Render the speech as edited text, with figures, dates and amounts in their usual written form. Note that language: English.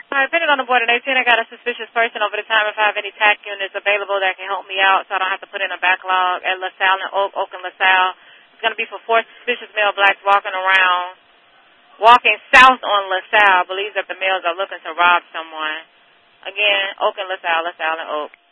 All right, depending on the board, and 18, I got a suspicious person over the time. If I have any TAC units available that can help me out so I don't have to put in a backlog at LaSalle and Oak and LaSalle. It's going to be for 4 suspicious male blacks walking south on LaSalle. Believes that the males are looking to rob someone. Again, Oak and LaSalle, LaSalle and Oak.